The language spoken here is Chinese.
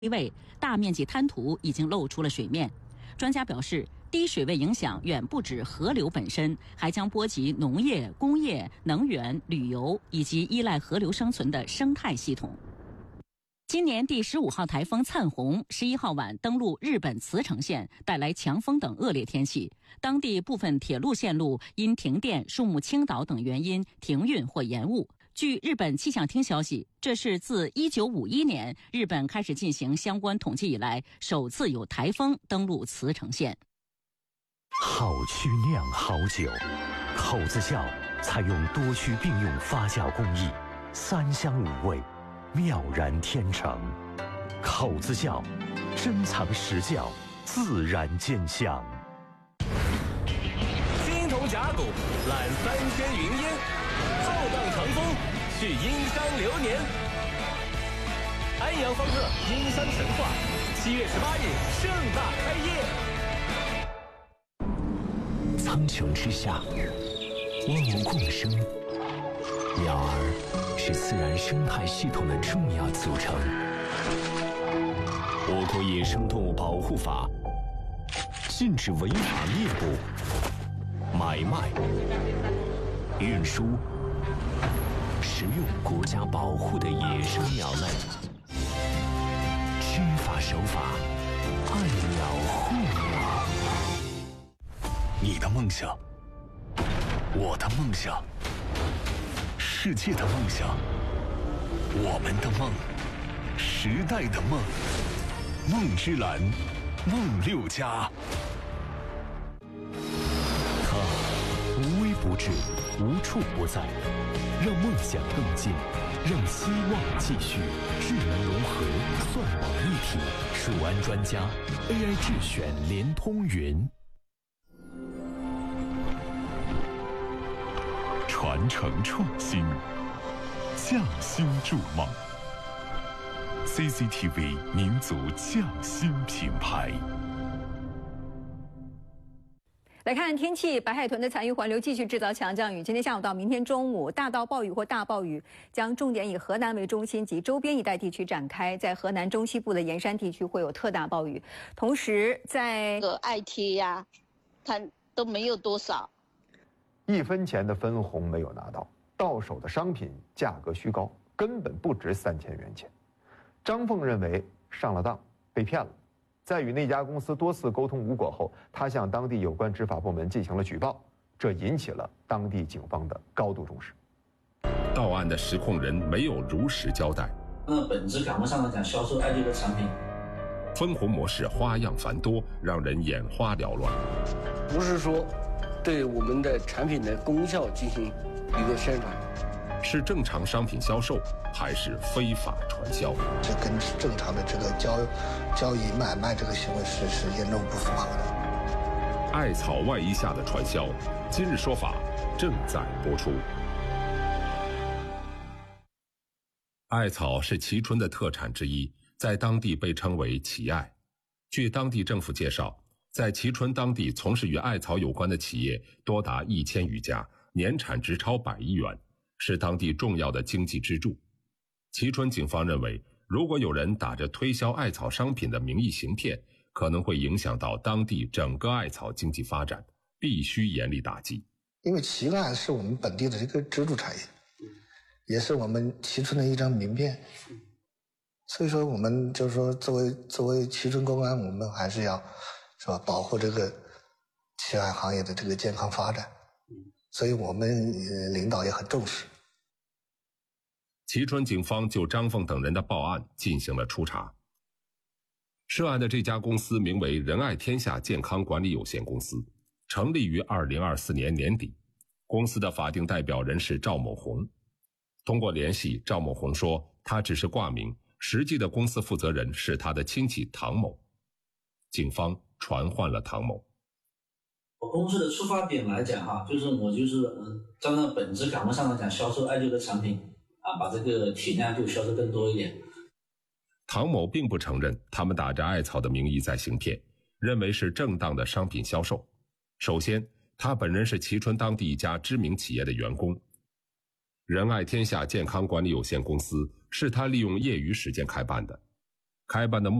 位，大面积滩涂已经露出了水面。专家表示，低水位影响远不止河流本身，还将波及农业、工业、能源、旅游以及依赖河流生存的生态系统。今年第15号台风灿鸿11号晚登陆日本茨城县，带来强风等恶劣天气，当地部分铁路线路因停电、树木倾倒等原因停运或延误。据日本气象厅消息，这是自1951年日本开始进行相关统计以来，首次有台风登陆茨城县。 好曲酿好酒，口子窖采用多区并用发酵工艺，3香5味，妙然天成。口子窖珍藏实窖，自然见香。 青铜甲骨揽3千云烟，浩荡长风续殷商流年。安阳方特殷商神话，7月18日盛大开业。 苍穹之下，万物共生，鸟儿是自然生态系统的重要组成。我国野生动物保护法禁止违法猎捕、买卖、运输、食用国家保护的野生鸟类。知法守法，爱鸟护鸟。你的梦想，我的梦想，世界的梦想，我们的梦，时代的梦。梦之蓝，梦6+。它无微不至，无处不在，让梦想更近，让希望继续。智能融合，算网一体，数安专家 AI 智选联通云。传承创新，匠心筑梦。CCTV 民族匠心品牌。 来看天气，白海豚的残余环流继续制造强降雨。今天下午到明天中午，大到暴雨或大暴雨将重点以河南为中心及周边一带地区展开，在河南中西部的沿山地区会有特大暴雨。同时，在爱贴呀，它都没有多少 ，1分钱的分红没有拿到，到手的商品价格虚高，根本不值3000元钱。张凤认为上了当，被骗了。在与那家公司多次沟通无果后，他向当地有关执法部门进行了举报，这引起了当地警方的高度重视。 到案的实控人没有如实交代。 那本质感官上来讲，销售艾灸的产品， 分红模式花样繁多，让人眼花缭乱。 不是说对我们的产品的功效进行一个宣传， 是正常商品销售还是非法传销？ 这跟正常的这个交易买卖这个行为是严重不符合的。 艾草外衣下的传销，今日说法正在播出。艾草是蕲春的特产之一，在当地被称为蕲艾。据当地政府介绍，在蕲春当地从事与艾草有关的企业多达1000余家，年产值超100亿元，是当地重要的经济支柱。蕲春警方认为，如果有人打着推销艾草商品的名义行骗，可能会影响到当地整个艾草经济发展，必须严厉打击。 因为蕲艾是我们本地的这个支柱产业，也是我们蕲春的一张名片，所以说我们就是说作为蕲春公安，我们还是要是吧保护这个蕲艾行业的这个健康发展，所以我们领导也很重视。 蕲春警方就张凤等人的报案进行了初查。涉案的这家公司名为仁爱天下健康管理有限公司，成立于2024年年底。公司的法定代表人是赵某红。通过联系，赵某红说他只是挂名，实际的公司负责人是他的亲戚唐某。警方传唤了唐某。 我公司的出发点来讲就是我站在本质感官上来讲，销售艾灸的产品把这个体量就销售更多一点。 唐某并不承认他们打着艾草的名义在行骗，认为是正当的商品销售。首先，他本人是蕲春当地一家知名企业的员工，仁爱天下健康管理有限公司是他利用业余时间开办的。 开办的